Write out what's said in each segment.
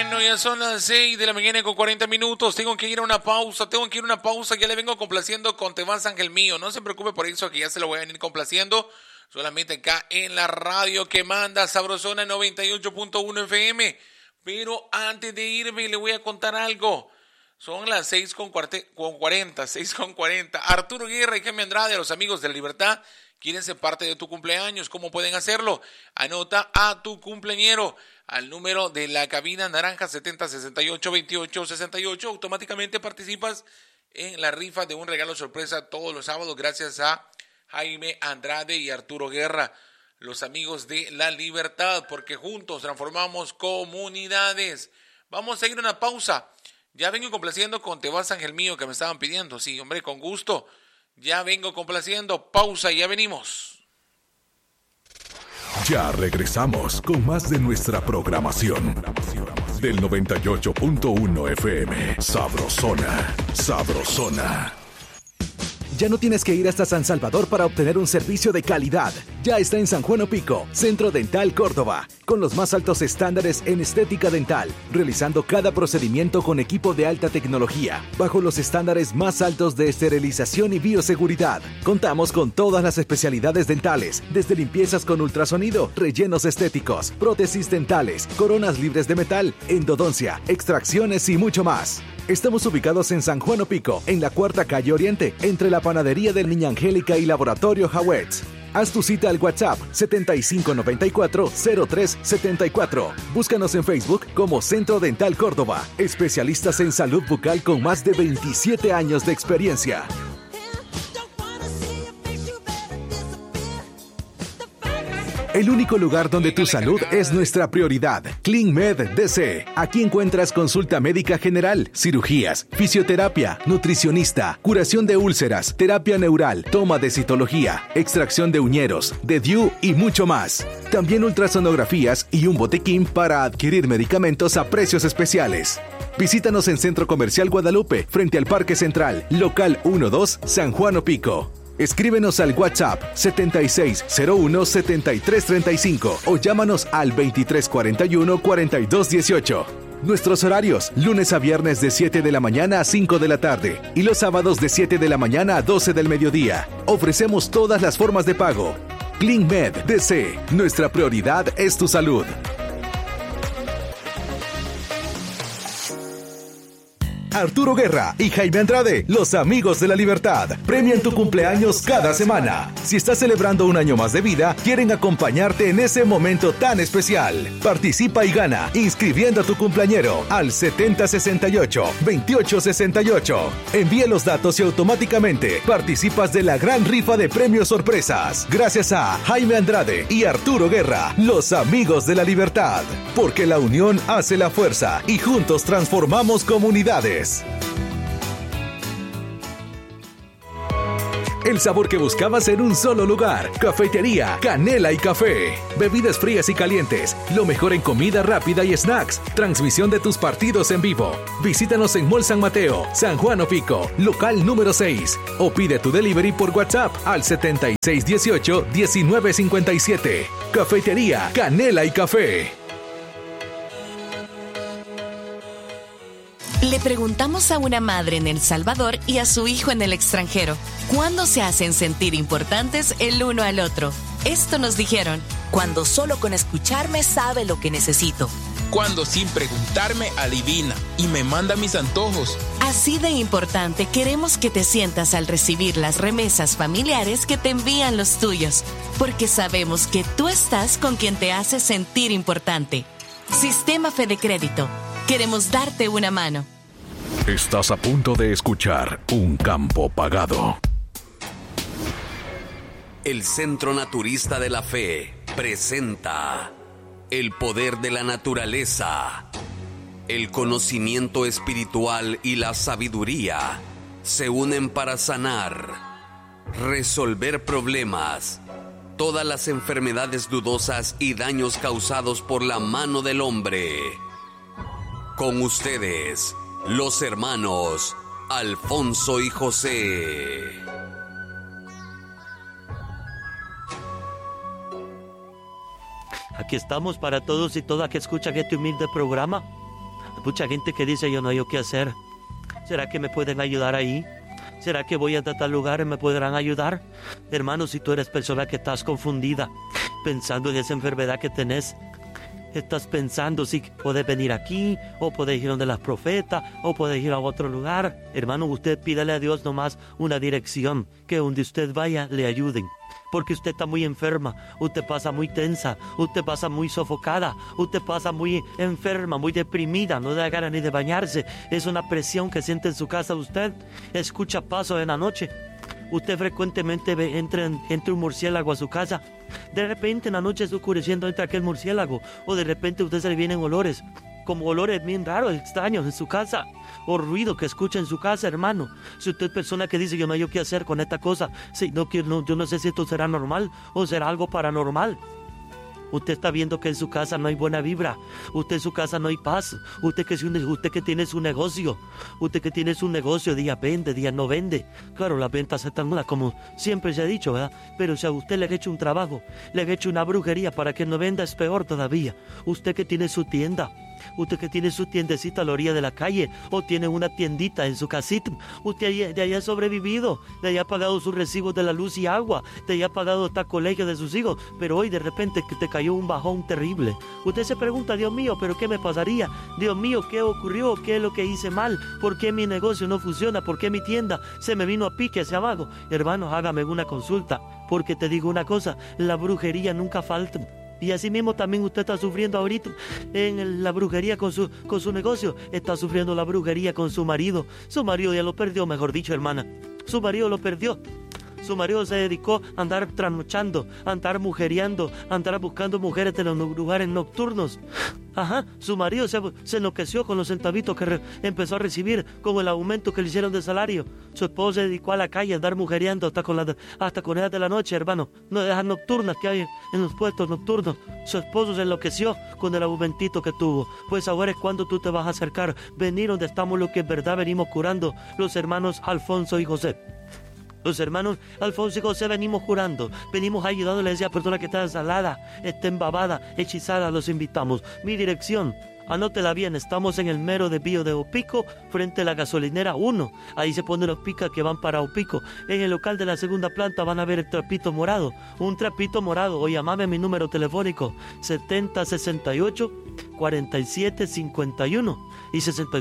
Bueno, ya son las 6 de la mañana con 40 minutos. Tengo que ir a una pausa. Ya le vengo complaciendo con Te vas, ángel mío. No se preocupe por eso, que ya se lo voy a venir complaciendo. Solamente acá en la radio que manda Sabrosona 98.1 FM. Pero antes de irme, le voy a contar algo. Son las 6:40. Arturo Guerra y Jaime Andrade, los amigos de la Libertad, quieren ser parte de tu cumpleaños. ¿Cómo pueden hacerlo? Anota a tu cumpleañero al número de la cabina naranja 70682868. Automáticamente participas en la rifa de un regalo sorpresa todos los sábados gracias a Jaime Andrade y Arturo Guerra, los amigos de la Libertad, porque juntos transformamos comunidades. Vamos a ir a una pausa. Ya vengo complaciendo con Te vas, ángel mío, que me estaban pidiendo. Sí, hombre, con gusto. Ya vengo complaciendo. Pausa y ya venimos. Ya regresamos con más de nuestra programación. Del 98.1 FM. Sabrosona. Sabrosona. Ya no tienes que ir hasta San Salvador para obtener un servicio de calidad. Ya está en San Juan Opico, Centro Dental Córdoba, con los más altos estándares en estética dental, realizando cada procedimiento con equipo de alta tecnología, bajo los estándares más altos de esterilización y bioseguridad. Contamos con todas las especialidades dentales, desde limpiezas con ultrasonido, rellenos estéticos, prótesis dentales, coronas libres de metal, endodoncia, extracciones y mucho más. Estamos ubicados en San Juan Opico, en la 4ª calle Oriente, entre la panadería del Niña Angélica y Laboratorio Hawetz. Haz tu cita al WhatsApp 7594-0374. Búscanos en Facebook como Centro Dental Córdoba, especialistas en salud bucal con más de 27 años de experiencia. El único lugar donde tu salud es nuestra prioridad. CleanMed DC. Aquí encuentras consulta médica general, cirugías, fisioterapia, nutricionista, curación de úlceras, terapia neural, toma de citología, extracción de uñeros, de DIU y mucho más. También ultrasonografías y un botiquín para adquirir medicamentos a precios especiales. Visítanos en Centro Comercial Guadalupe, frente al Parque Central, local 12, San Juan Opico. Escríbenos al WhatsApp 7601-7335 o llámanos al 2341-4218. Nuestros horarios, lunes a viernes de 7 de la mañana a 5 de la tarde y los sábados de 7 de la mañana a 12 del mediodía. Ofrecemos todas las formas de pago. CleanMed DC, nuestra prioridad es tu salud. Arturo Guerra y Jaime Andrade, los amigos de la Libertad, premian tu cumpleaños cada semana. Si estás celebrando un año más de vida, quieren acompañarte en ese momento tan especial. Participa y gana inscribiendo a tu cumpleañero al 7068-2868. Envíe los datos y automáticamente participas de la gran rifa de premios sorpresas. Gracias a Jaime Andrade y Arturo Guerra, los amigos de la Libertad. Porque la unión hace la fuerza y juntos transformamos comunidades. El sabor que buscabas en un solo lugar. Cafetería Canela y Café. Bebidas frías y calientes. Lo mejor en comida rápida y snacks. Transmisión de tus partidos en vivo. Visítanos en Mall San Mateo, San Juan Opico, local número 6. O pide tu delivery por WhatsApp al 7618-1957. Cafetería Canela y Café. Le preguntamos a una madre en El Salvador y a su hijo en el extranjero, ¿cuándo se hacen sentir importantes el uno al otro? Esto nos dijeron: cuando solo con escucharme sabe lo que necesito. Cuando sin preguntarme adivina y me manda mis antojos. Así de importante queremos que te sientas al recibir las remesas familiares que te envían los tuyos, porque sabemos que tú estás con quien te hace sentir importante. Sistema Fede Crédito. Queremos darte una mano. Estás a punto de escuchar Un Campo Pagado. El Centro Naturista de la Fe presenta el poder de la naturaleza. El conocimiento espiritual y la sabiduría se unen para sanar, resolver problemas, todas las enfermedades dudosas y daños causados por la mano del hombre. Con ustedes, los hermanos Alfonso y José. Aquí estamos para todos y todas que escuchan este humilde programa. Mucha gente que dice, yo no hay qué hacer. ¿Será que me pueden ayudar ahí? ¿Será que voy a tal lugar y me podrán ayudar? Hermano, si tú eres persona que estás confundida, pensando en esa enfermedad que tenés, estás pensando si puedes venir aquí, o puedes ir donde las profetas, o puedes ir a otro lugar. Hermano, usted pídale a Dios nomás una dirección, que donde usted vaya le ayuden. Porque usted está muy enferma, usted pasa muy tensa, usted pasa muy sofocada, usted pasa muy enferma, muy deprimida, no da ganas ni de bañarse. Es una presión que siente en su casa usted. Escucha pasos en la noche. Usted frecuentemente entra un murciélago a su casa. De repente en la noche está oscureciendo, entra aquel murciélago. O de repente a usted se le vienen olores, como olores bien raros, extraños en su casa. O ruido que escucha en su casa, hermano. Si usted es persona que dice, yo no hay qué hacer con esta cosa, sí, yo no sé si esto será normal o será algo paranormal. Usted está viendo que en su casa no hay buena vibra. Usted en su casa no hay paz. Usted que tiene su negocio. Usted que tiene su negocio, día vende, día no vende. Claro, las ventas están malas, como siempre se ha dicho, ¿verdad? Pero si a usted le ha hecho un trabajo, le ha hecho una brujería para que no venda, es peor todavía. Usted que tiene su tienda, usted que tiene su tiendecita a la orilla de la calle, o tiene una tiendita en su casita, usted de ahí ha sobrevivido, de ahí ha pagado sus recibos de la luz y agua, de ahí ha pagado hasta colegio de sus hijos, pero hoy de repente te cayó un bajón terrible. Usted se pregunta, Dios mío, ¿pero qué me pasaría? Dios mío, ¿qué ocurrió? ¿Qué es lo que hice mal? ¿Por qué mi negocio no funciona? ¿Por qué mi tienda se me vino a pique hacia abajo? Hermanos, hágame una consulta, porque te digo una cosa, la brujería nunca falta. Y así mismo también usted está sufriendo ahorita en la brujería con su negocio. Está sufriendo la brujería con su marido. Su marido ya lo perdió, mejor dicho, hermana. Su marido lo perdió. Su marido se dedicó a andar trasnochando, a andar mujeriando, a andar buscando mujeres de los lugares nocturnos. Ajá, su marido se enloqueció con los centavitos que empezó a recibir con el aumento que le hicieron de salario. Su esposo se dedicó a la calle a andar mujeriando hasta con ellas de la noche, hermano. No dejas nocturnas que hay en los puestos nocturnos. Su esposo se enloqueció con el aumentito que tuvo. Pues ahora es cuando tú te vas a acercar, venir donde estamos, lo que en verdad venimos curando, los hermanos Alfonso y José. Los hermanos Alfonso y José venimos jurando, venimos ayudándoles a esa persona que está ensalada, está embabada, hechizada, los invitamos. Mi dirección, anótela bien, estamos en el mero desvío de Opico, frente a la gasolinera 1. Ahí se ponen los picas que van para Opico. En el local de la segunda planta van a ver el trapito morado, un trapito morado, o llamame a mi número telefónico, 7068-4751. Y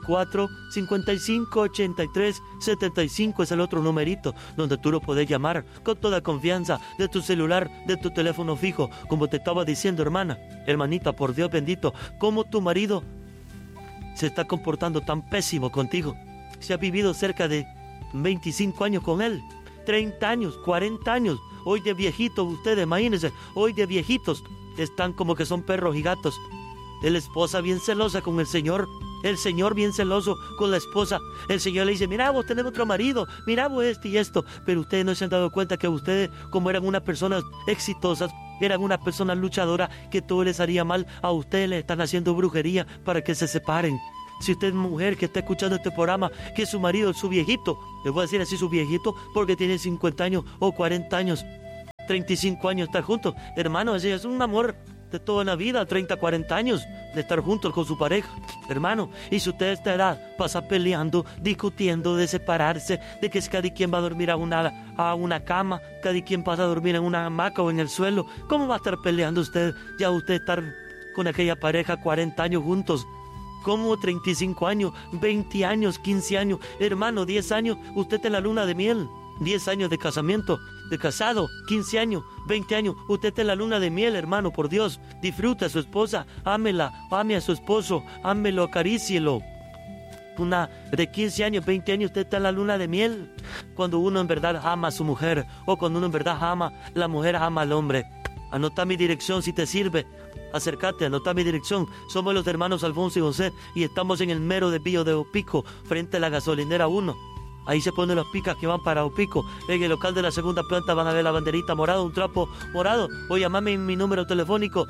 64-55-83-75 es el otro numerito donde tú lo podés llamar con toda confianza de tu celular, de tu teléfono fijo. Como te estaba diciendo, hermanita, por Dios bendito, cómo tu marido se está comportando tan pésimo contigo. Se ha vivido cerca de 25 años con él, 30 años, 40 años. Hoy de viejitos, ustedes imagínense, hoy de viejitos están como que son perros y gatos. La esposa bien celosa con el señor bien celoso con la esposa. El señor le dice, mira, vos tenés otro marido, mira vos esto y esto. Pero ustedes no se han dado cuenta que ustedes, como eran unas personas exitosas, eran unas personas luchadoras, que todo les haría mal. A ustedes les están haciendo brujería para que se separen. Si usted es mujer que está escuchando este programa, que su marido es su viejito, le voy a decir así, su viejito, porque tiene 50 años o 40 años, 35 años estar juntos. Hermano, ese es un amor de toda la vida, 30, 40 años de estar juntos con su pareja, hermano. Y si usted a esta edad pasa peleando, discutiendo de separarse, de que cada quien va a dormir a una cama, cada quien pasa a dormir en una hamaca o en el suelo, ¿cómo va a estar peleando usted? Ya usted estar con aquella pareja 40 años juntos, ¿cómo 35 años, 20 años, 15 años, hermano, 10 años, usted está en la luna de miel? 10 años de casamiento, de casado, 15 años, 20 años, usted está en la luna de miel, hermano, por Dios. Disfruta a su esposa, ámela, ame a su esposo, ámelo, acarícielo. Una de 15 años, 20 años, usted está en la luna de miel. Cuando uno en verdad ama a su mujer, o cuando uno en verdad ama, la mujer ama al hombre. Anota mi dirección si te sirve. Acércate, anota mi dirección. Somos los hermanos Alfonso y José y estamos en el mero desvío de Opico, frente a la gasolinera 1. Ahí se ponen los picas que van para Opico. En el local de la segunda planta van a ver la banderita morada, un trapo morado. O llamame en mi número telefónico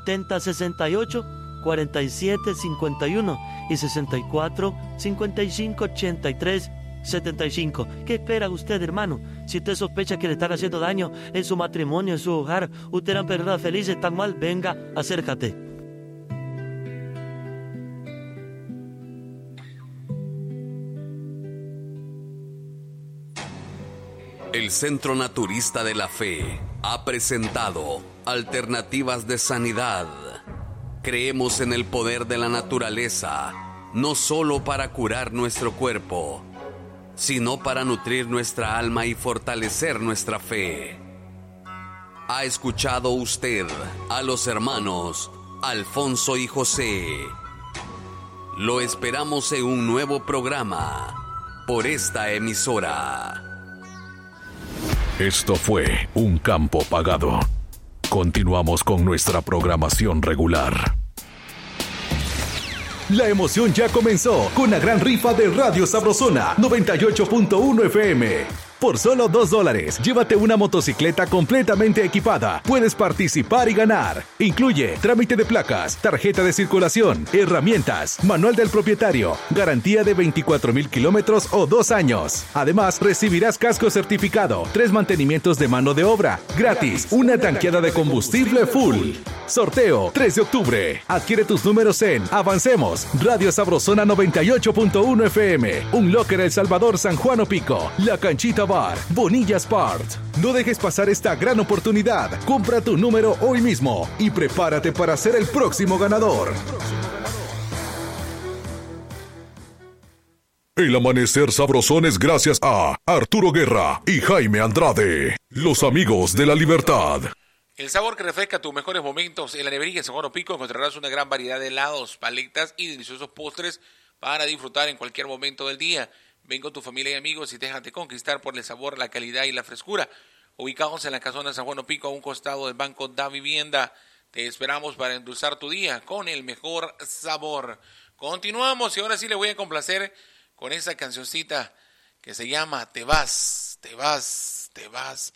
7068-4751 y 64-55-83-75. ¿Qué espera usted, hermano? Si usted sospecha que le están haciendo daño en su matrimonio, en su hogar, usted era persona feliz, tan mal, venga, acércate. El Centro Naturista de la Fe ha presentado Alternativas de Sanidad. Creemos en el poder de la naturaleza, no solo para curar nuestro cuerpo, sino para nutrir nuestra alma y fortalecer nuestra fe. ¿Ha escuchado usted a los hermanos Alfonso y José? Lo esperamos en un nuevo programa por esta emisora. Esto fue Un Campo Pagado. Continuamos con nuestra programación regular. La emoción ya comenzó con la gran rifa de Radio Sabrosona 98.1 FM. Por solo $2, llévate una motocicleta completamente equipada. Puedes participar y ganar. Incluye trámite de placas, tarjeta de circulación, herramientas, manual del propietario, garantía de 24,000 kilómetros o 2 años. Además, recibirás casco certificado, 3 mantenimientos de mano de obra, gratis, una tanqueada de combustible full. Sorteo 3 de octubre. Adquiere tus números en Avancemos, Radio Sabrosona 98.1 FM, Un Locker El Salvador, San Juan Opico, La Canchita Bar, Bonilla Sport. No dejes pasar esta gran oportunidad. Compra tu número hoy mismo y prepárate para ser el próximo ganador. El amanecer sabrosón es gracias a Arturo Guerra y Jaime Andrade, los amigos de la libertad. El sabor que refresca tus mejores momentos. En la nevería de San Juan Opico encontrarás una gran variedad de helados, paletas y deliciosos postres para disfrutar en cualquier momento del día. Ven con tu familia y amigos y déjate conquistar por el sabor, la calidad y la frescura. Ubicados en la casona de San Juan Opico, a un costado del Banco Da Vivienda. Te esperamos para endulzar tu día con el mejor sabor. Continuamos y ahora sí le voy a complacer con esa cancioncita que se llama Te vas, te vas, te vas.